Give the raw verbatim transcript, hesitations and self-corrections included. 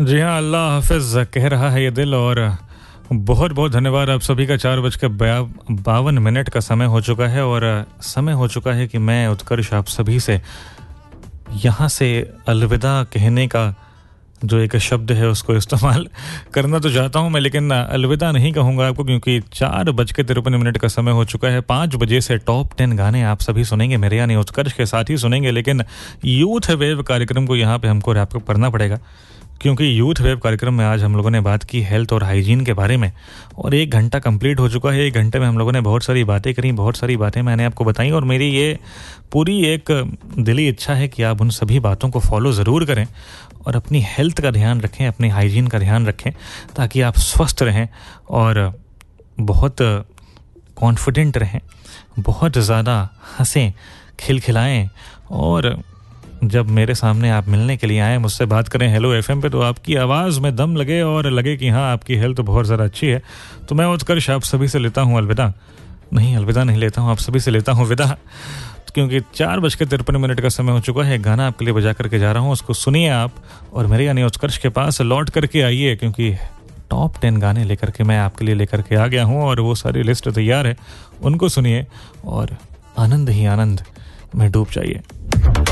जी हाँ, अल्लाह हाफ़िज़ कह रहा है ये दिल। और बहुत बहुत धन्यवाद आप सभी का। चार बज के बावन मिनट का समय हो चुका है और समय हो चुका है कि मैं उत्कर्ष आप सभी से यहाँ से अलविदा कहने का जो एक शब्द है उसको इस्तेमाल करना तो चाहता हूँ मैं, लेकिन अलविदा नहीं कहूँगा आपको, क्योंकि चार बज के तिरपन मिनट का समय हो चुका है। पाँच बजे से टॉप टेन गाने आप सभी सुनेंगे, मेरे यानी उत्कर्ष के साथ ही सुनेंगे, लेकिन यूथ वेव कार्यक्रम को यहाँ पे हमको रैप अप करना पड़ेगा, क्योंकि यूथ वेव कार्यक्रम में आज हम लोगों ने बात की हेल्थ और हाइजीन के बारे में, और एक घंटा कंप्लीट हो चुका है। एक घंटे में हम लोगों ने बहुत सारी बातें करी, बहुत सारी बातें मैंने आपको बताई, और मेरी ये पूरी एक दिली इच्छा है कि आप उन सभी बातों को फॉलो ज़रूर करें और अपनी हेल्थ का ध्यान रखें, अपनी हाइजीन का ध्यान रखें, ताकि आप स्वस्थ रहें और बहुत कॉन्फिडेंट रहें, बहुत ज़्यादा हंसें, खिलखिलाएं। और जब मेरे सामने आप मिलने के लिए आए, मुझसे बात करें हेलो एफएम पे, तो आपकी आवाज़ में दम लगे और लगे कि हाँ आपकी हेल्थ बहुत ज़्यादा अच्छी है। तो मैं उत्कर्ष आप सभी से लेता हूँ अलविदा। नहीं, अलविदा नहीं लेता हूँ, आप सभी से लेता हूँ विदा, क्योंकि चार बज के तिरपन मिनट का समय हो चुका है। गाना आपके लिए बजा करके जा रहा हूँ, उसको सुनिए आप, और मेरे यानी उत्कर्ष के पास लौट करके आइए, क्योंकि टॉप टेन गाने लेकर के मैं आपके लिए लेकर के आ गया हूँ और वो सारी लिस्ट तैयार है। उनको सुनिए और आनंद ही आनंद में डूब जाइए।